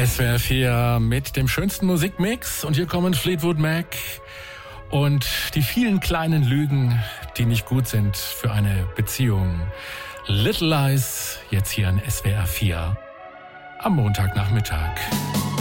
SWR 4 mit dem schönsten Musikmix und hier kommen Fleetwood Mac und die vielen kleinen Lügen, die nicht gut sind für eine Beziehung. Little Lies, jetzt hier an SWR 4 am Montagnachmittag.